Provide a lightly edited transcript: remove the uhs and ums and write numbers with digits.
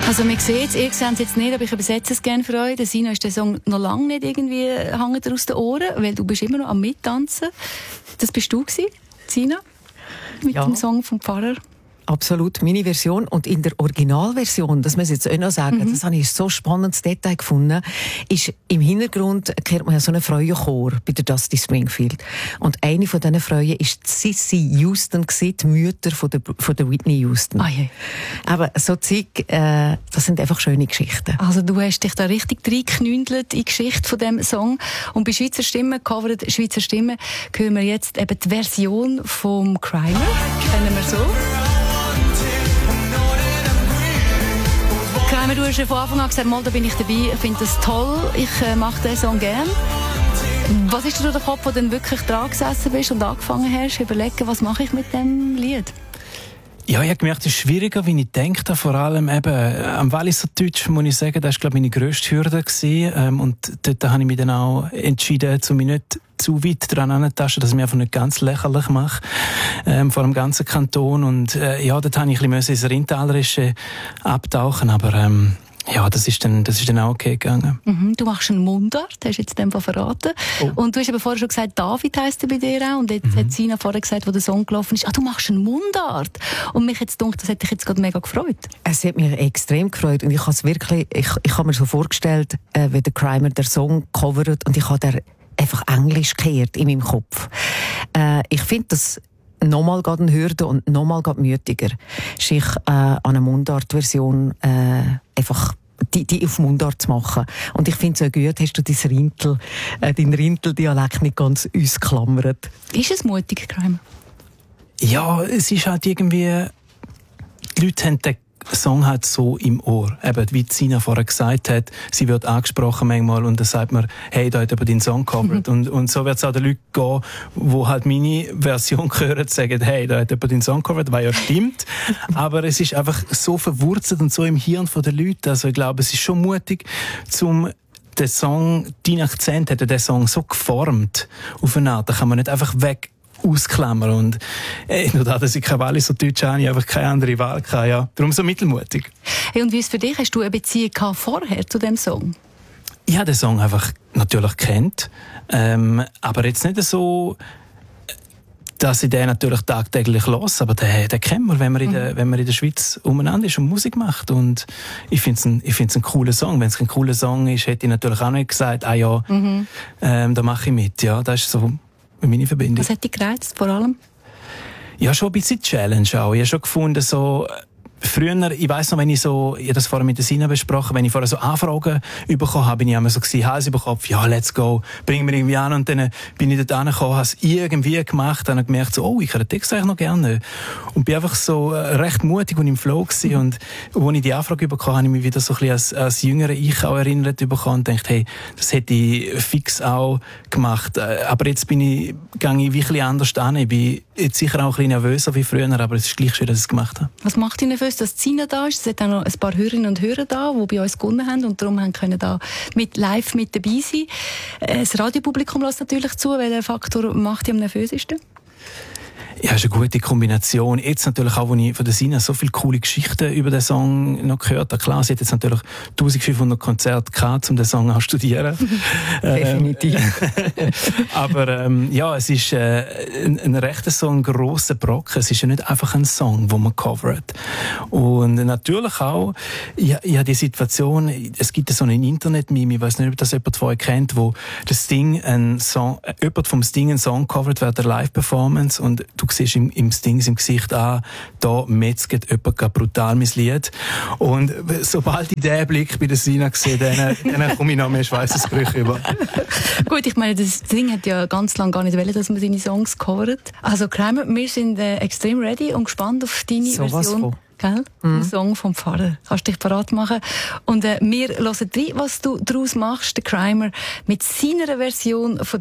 Also man sieht es, ihr seht es jetzt nicht, aber ich übersetze es gerne für euch. Der Sina ist der Song noch lange nicht irgendwie hängt aus den Ohren, weil du bist immer noch am Mittanzen. Das bist du gewesen, Sina, mit dem Song vom Pfarrer. Absolut, meine Version. Und in der Originalversion, das muss ich jetzt auch noch sagen, das habe ich so ein spannendes Detail gefunden, ist im Hintergrund hört man ja so einen Frauenchor bei der Dusty Springfield. Und eine von diesen Frauen ist Cissy Houston, die Mutter von der Whitney Houston. Ah, je. Aber so Zeug, das sind einfach schöne Geschichten. Also du hast dich da richtig reingeknündelt in die Geschichte von diesem Song. Und bei Schweizer Stimmen, covered Schweizer Stimmen, hören wir jetzt eben die Version vom Crimer. Kennen wir so. Crimer, du hast ja von Anfang an gesagt, mal, da bin ich dabei, ich finde das toll, ich mache diesen Song gern. Was ist dir durch den Kopf, wo du dann wirklich dran gesessen bist und angefangen hast, überlegen, was mache ich mit diesem Lied? Ja, ich habe gemerkt, es ist schwieriger, wie ich denke. Vor allem eben am Walliser Deutsch, muss ich sagen, das war, glaube ich, meine grösste Hürde gewesen. Und dort habe ich mich dann auch entschieden, mich nicht zu weit dran anzutasten, dass ich mich einfach nicht ganz lächerlich mache, vor dem ganzen Kanton. Und ja, dort habe ich ein bisschen ins Rhintalerische abtauchen, aber ja, das ist dann auch okay gegangen. Du machst einen Mundart, hast du jetzt in dem Fall verraten. Oh. Und du hast aber vorher schon gesagt, David heisst er bei dir auch. Und jetzt hat Sina vorher gesagt, wo der Song gelaufen ist, du machst einen Mundart. Und mich jetzt gedacht, das hätte dich jetzt gerade mega gefreut. Es hat mich extrem gefreut. Und ich habe es wirklich, ich habe mir so vorgestellt, wie der Crimer den Song covert und ich habe den einfach Englisch gehört in meinem Kopf. Ich finde das nochmal gerade eine Hürde und nochmal gerade mütiger, sich an einer Mundart-Version einfach die auf Mundart zu machen. Und ich finde es so gut, hast du deinen Rintel-Dialekt nicht ganz ausklammert. Ist es mutig, Crimer? Ja, es ist halt irgendwie, die Leute haben den Song halt so im Ohr. Eben, wie Sina vorher gesagt hat, sie wird angesprochen manchmal und dann sagt man, hey, da hat jemand deinen Song covered. Und so wird es auch den Leuten gehen, die halt meine Version hören, sagen, hey, da hat jemand deinen Song covered, was ja stimmt. Aber es ist einfach so verwurzelt und so im Hirn der Leute. Also ich glaube, es ist schon mutig, den Song, dein Akzent hat den Song so geformt auf eine Art, da kann man nicht einfach weg ausklammern. Und nur da, dass ich kein Wallis so Deutsch habe, ich einfach keine andere Wahl gehabt, ja. Darum so mittelmutig. Hey, und wie ist es für dich? Hast du eine Beziehung vorher zu dem Song? Ich habe den Song einfach natürlich kennt, aber jetzt nicht so, dass ich den natürlich tagtäglich höre, aber den kennt man, wenn man in der Schweiz umeinander ist und Musik macht. Und ich finde es einen coolen Song. Wenn es ein cooler Song ist, hätte ich natürlich auch nicht gesagt, da mache ich mit. Ja, das ist so meine Verbindung. Was hat dich gereizt, vor allem? Ja, schon ein bisschen Challenge auch. Ich habe schon gefunden, so früher, ich weiss noch, wenn ich das vorher mit der Sina besprochen, wenn ich vorher so Anfragen bekommen habe, bin ich immer so gewesen, Hals über Kopf, ja, let's go, bring mir irgendwie an, und dann bin ich dort angekommen, habe es irgendwie gemacht, dann habe ich gemerkt, so, oh, ich kann den Text eigentlich noch gerne. Und bin einfach so recht mutig und im Flow gewesen. Und als ich die Anfrage bekommen habe, habe ich mich wieder so ein bisschen als jüngerer Ich auch erinnert bekommen und dachte, hey, das hätte ich fix auch gemacht. Aber jetzt gehe ich wie ein bisschen anders an. Ich bin jetzt sicher auch ein bisschen nervöser wie früher, aber es ist gleich schön, dass ich es gemacht habe. Was macht dich nervös, dass Sina da ist? Es hat auch noch ein paar Hörerinnen und Hörer da, die bei uns gewonnen haben und darum können da live mit dabei sein. Das Radiopublikum lässt natürlich zu. Welcher Faktor macht dich am nervösesten? Ja, es ist eine gute Kombination. Jetzt natürlich auch, als ich von der Sina so viele coole Geschichten über den Song noch gehört habe. Klar, sie hat jetzt natürlich 1500 Konzerte gehabt, um den Song auch zu studieren. Definitiv. Aber ja, es ist ein recht so ein grosser Brocken. Es ist ja nicht einfach ein Song, den man covert. Und natürlich auch, ja, die Situation, es gibt so einen Internet-Meme, ich weiß nicht, ob das jemand von euch kennt, wo das Sting jemand vom Sting einen Song covert während der Live-Performance und du siehst im Sting im Gesicht an, da metzget jemand brutal mein Lied. Und sobald ich diesen Blick bei der Sina sehe, dann komme ich noch mehr Schweissesbrüche über. Gut, ich meine, das Sting hat ja ganz lange gar nicht wollen, dass man seine Songs covert. Also Crimer, wir sind extrem ready und gespannt auf deine Version. Gell? Ein Song vom Pfarrer. Kannst dich parat machen. Und wir hören rein, was du daraus machst, der Crimer, mit seiner Version von